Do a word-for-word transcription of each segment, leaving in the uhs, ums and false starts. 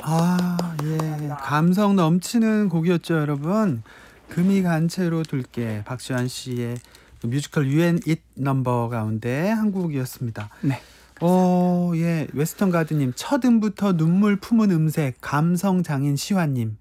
아, 예. 감성 넘치는 곡이었죠, 여러분. 금이 간 채로 둘게, 박시환 씨의 뮤지컬 You and It 넘버 가운데 한 곡이었습니다. 네. 어, 예. 웨스턴 가드님, 첫 음부터 눈물 품은 음색, 감성 장인 시환님.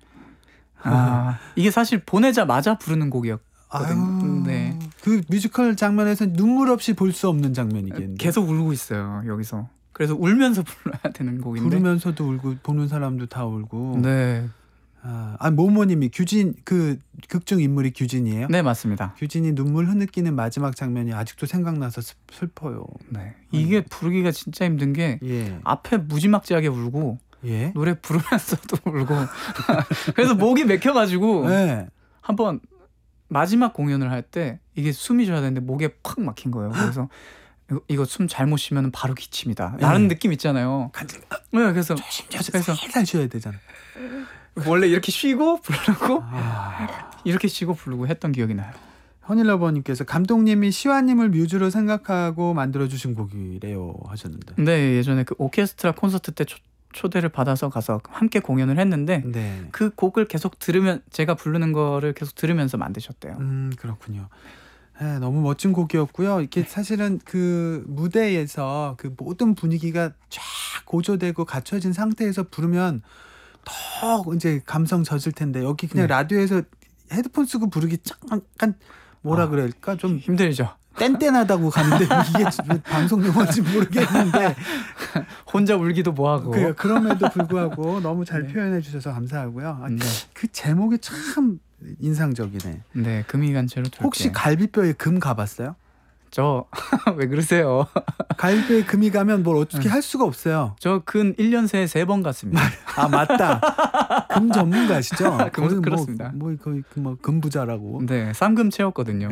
아, 이게 사실 보내자마자 부르는 아유, 곡이었거든요. 네. 그 뮤지컬 장면에서 눈물 없이 볼 수 없는 장면이겠는데. 계속 울고 있어요, 여기서. 그래서 울면서 불러야 되는 곡인데. 부르면서도 울고 보는 사람도 다 울고. 네. 아, 아 모모님이 규진 그 극중 인물이 규진이에요? 네, 맞습니다. 규진이 눈물 흐느끼는 마지막 장면이 아직도 생각나서 슬- 슬퍼요. 네. 이게 부르기가 진짜 힘든 게 예. 앞에 무지막지하게 울고 예. 노래 부르면서도 울고 그래서 목이 맥혀가지고 네. 한번 마지막 공연을 할 때 이게 숨이 쉬어야 되는데 목에 팍 막힌 거예요. 그래서 이거, 이거 숨 잘못 쉬면 바로 기침이다. 라는 네. 느낌 있잖아요. 간질 네, 그래서 조심조심 그래서 살살 쉬어야 되잖아. 원래 이렇게 쉬고 부르고 아. 이렇게 쉬고 부르고 했던 기억이 나요. 허닐러버님께서 감독님이 시완님을 뮤즈로 생각하고 만들어주신 곡이래요 하셨는데. 근데 예전에 그 오케스트라 콘서트 때 초, 초대를 받아서 가서 함께 공연을 했는데 네. 그 곡을 계속 들으면 제가 부르는 거를 계속 들으면서 만드셨대요. 음 그렇군요. 네, 너무 멋진 곡이었고요. 이게 사실은 그 무대에서 그 모든 분위기가 쫙 고조되고 갖춰진 상태에서 부르면 더 이제 감성 젖을 텐데 여기 그냥 네. 라디오에서 헤드폰 쓰고 부르기 약간 뭐라 아, 그럴까 좀 힘들죠. 뗀뗀하다고 가는데 이게 방송 용어인지 모르겠는데 혼자 울기도 뭐하고. 그, 그럼에도 불구하고 너무 잘 네. 표현해 주셔서 감사하고요. 아, 네. 그 제목이 참 인상적이네. 네, 금이 간 채로 둘게. 혹시 갈비뼈에 금 가봤어요? 저 왜 그러세요? 갈비뼈에 금이 가면 뭘 어떻게 네. 할 수가 없어요. 저 근 일 년 새에 세 번 갔습니다. 아 맞다. 금 전문가시죠? 금- 거의 뭐- 그렇습니다. 뭐 거의 그 뭐 금부자라고. 네, 쌍금 채웠거든요.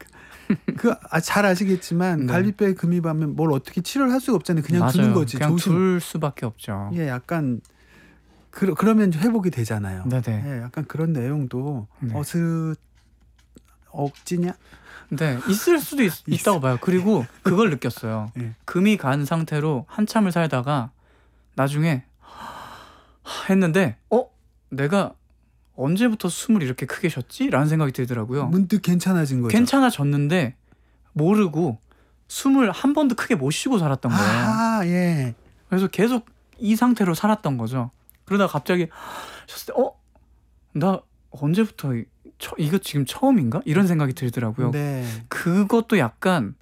그 잘 아시겠지만 네. 갈비뼈에 금이 가면 뭘 어떻게 치료를 할 수가 없잖아요. 그냥 맞아요. 두는 거지. 그냥 조심. 둘 수밖에 없죠. 예, 약간 그, 그러면 회복이 되잖아요. 네네. 예, 약간 그런 내용도 네. 어슷 억지냐? 네, 있을 수도 있, 있다고 봐요. 그리고 그걸 느꼈어요. 예. 금이 간 상태로 한참을 살다가 나중에 했는데 어? 내가 언제부터 숨을 이렇게 크게 쉬었지? 라는 생각이 들더라고요. 문득 괜찮아진 거죠. 괜찮아졌는데 모르고 숨을 한 번도 크게 못 쉬고 살았던 거예요. 아, 예. 그래서 계속 이 상태로 살았던 거죠. 그러다가 갑자기 쉬었을 때 어? 나 언제부터 이- 처, 이거 지금 처음인가? 이런 생각이 들더라고요. 네. 그것도 약간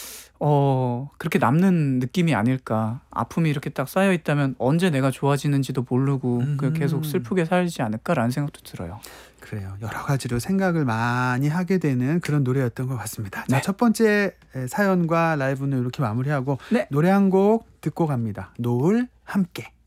어 그렇게 남는 느낌이 아닐까. 아픔이 이렇게 딱 쌓여 있다면 언제 내가 좋아지는지도 모르고 그 음흠. 계속 슬프게 살지 않을까라는 생각도 들어요. 그래요. 여러 가지로 생각을 많이 하게 되는 그런 노래였던 것 같습니다. 자, 네. 첫 번째 사연과 라이브는 이렇게 마무리하고 네. 노래 한 곡 듣고 갑니다. 노을 함께.